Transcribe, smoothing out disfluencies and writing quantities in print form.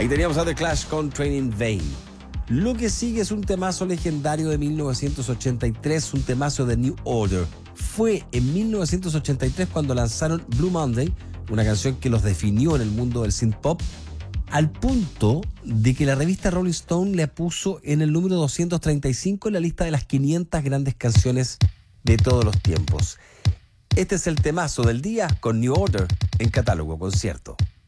Ahí teníamos a The Clash con Training Vain. Lo que sigue es un temazo legendario de 1983, un temazo de New Order. Fue en 1983 cuando lanzaron Blue Monday, una canción que los definió en el mundo del synth pop, al punto de que la revista Rolling Stone le puso en el número 235 en la lista de las 500 grandes canciones de todos los tiempos. Este es el temazo del día con New Order en Catálogo Concierto.